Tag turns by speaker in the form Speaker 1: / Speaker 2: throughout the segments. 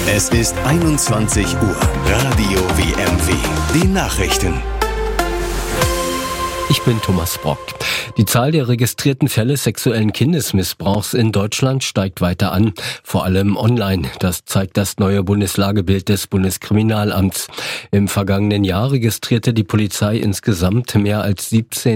Speaker 1: Es ist 21 Uhr. Radio WMW. Die Nachrichten.
Speaker 2: Ich bin Thomas Brock. Die Zahl der registrierten Fälle sexuellen Kindesmissbrauchs in Deutschland steigt weiter an, vor allem online. Das zeigt das neue Bundeslagebild des Bundeskriminalamts. Im vergangenen Jahr registrierte die Polizei insgesamt mehr als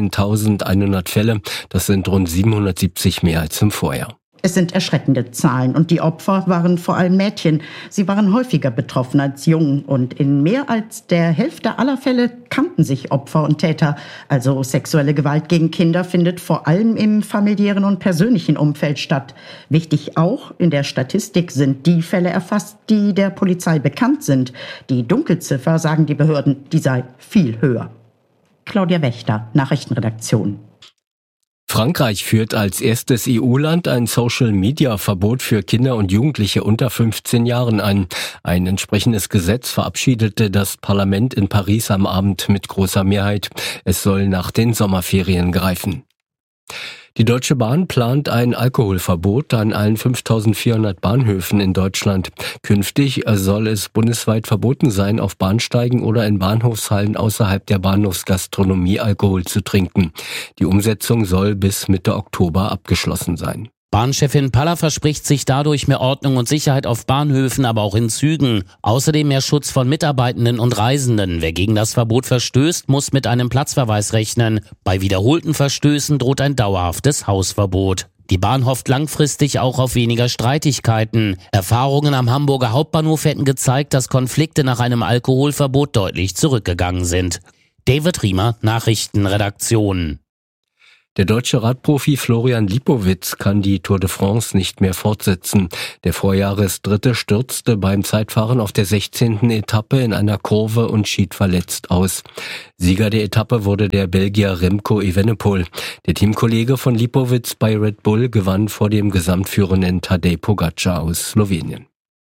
Speaker 2: 17.100 Fälle. Das sind rund 770 mehr als im Vorjahr.
Speaker 3: Es sind erschreckende Zahlen und die Opfer waren vor allem Mädchen. Sie waren häufiger betroffen als Jungen und in mehr als der Hälfte aller Fälle kannten sich Opfer und Täter. Also sexuelle Gewalt gegen Kinder findet vor allem im familiären und persönlichen Umfeld statt. Wichtig auch, in der Statistik sind die Fälle erfasst, die der Polizei bekannt sind. Die Dunkelziffer, sagen die Behörden, die sei viel höher. Claudia Wächter, Nachrichtenredaktion.
Speaker 2: Frankreich führt als erstes EU-Land ein Social-Media-Verbot für Kinder und Jugendliche unter 15 Jahren ein. Ein entsprechendes Gesetz verabschiedete das Parlament in Paris am Abend mit großer Mehrheit. Es soll nach den Sommerferien greifen. Die Deutsche Bahn plant ein Alkoholverbot an allen 5.400 Bahnhöfen in Deutschland. Künftig soll es bundesweit verboten sein, auf Bahnsteigen oder in Bahnhofshallen außerhalb der Bahnhofsgastronomie Alkohol zu trinken. Die Umsetzung soll bis Mitte Oktober abgeschlossen sein.
Speaker 4: Bahnchefin Paller verspricht sich dadurch mehr Ordnung und Sicherheit auf Bahnhöfen, aber auch in Zügen. Außerdem mehr Schutz von Mitarbeitenden und Reisenden. Wer gegen das Verbot verstößt, muss mit einem Platzverweis rechnen. Bei wiederholten Verstößen droht ein dauerhaftes Hausverbot. Die Bahn hofft langfristig auch auf weniger Streitigkeiten. Erfahrungen am Hamburger Hauptbahnhof hätten gezeigt, dass Konflikte nach einem Alkoholverbot deutlich zurückgegangen sind. David Riemer, Nachrichtenredaktion.
Speaker 2: Der deutsche Radprofi Florian Lipowitz kann die Tour de France nicht mehr fortsetzen. Der Vorjahresdritte stürzte beim Zeitfahren auf der 16. Etappe in einer Kurve und schied verletzt aus. Sieger der Etappe wurde der Belgier Remco Evenepoel. Der Teamkollege von Lipowitz bei Red Bull gewann vor dem gesamtführenden Tadej Pogačar aus Slowenien.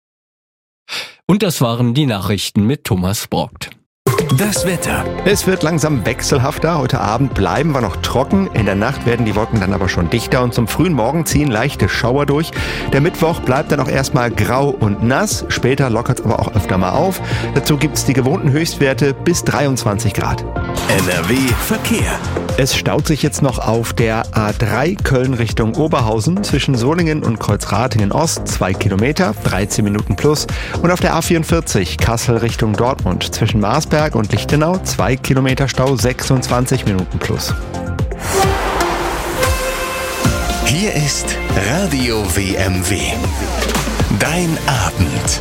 Speaker 2: Und das waren die Nachrichten mit Thomas Brock.
Speaker 1: Das Wetter.
Speaker 5: Es wird langsam wechselhafter. Heute Abend bleiben wir noch trocken. In der Nacht werden die Wolken dann aber schon dichter und zum frühen Morgen ziehen leichte Schauer durch. Der Mittwoch bleibt dann auch erstmal grau und nass. Später lockert es aber auch öfter mal auf. Dazu gibt es die gewohnten Höchstwerte bis 23 Grad.
Speaker 1: NRW Verkehr.
Speaker 5: Es staut sich jetzt noch auf der A3 Köln Richtung Oberhausen zwischen Solingen und Kreuzratingen Ost 2 Kilometer, 13 Minuten plus. Und auf der A44 Kassel Richtung Dortmund zwischen Marsberg und Lichtenau 2 Kilometer Stau, 26 Minuten plus.
Speaker 1: Hier ist Radio WMW. Dein Abend.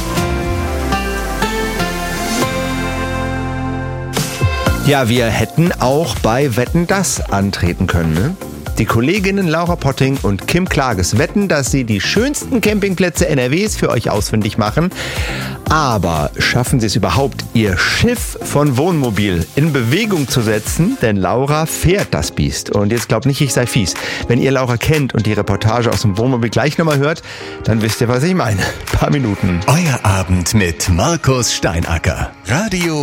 Speaker 5: Ja, wir hätten auch bei Wetten, dass antreten können, ne? Die Kolleginnen Laura Potting und Kim Klages wetten, dass sie die schönsten Campingplätze NRWs für euch ausfindig machen. Aber schaffen sie es überhaupt, ihr Schiff von Wohnmobil in Bewegung zu setzen? Denn Laura fährt das Biest. Und jetzt glaubt nicht, ich sei fies. Wenn ihr Laura kennt und die Reportage aus dem Wohnmobil gleich nochmal hört, dann wisst ihr, was ich meine. Ein paar Minuten.
Speaker 1: Euer Abend mit Markus Steinacker. Radio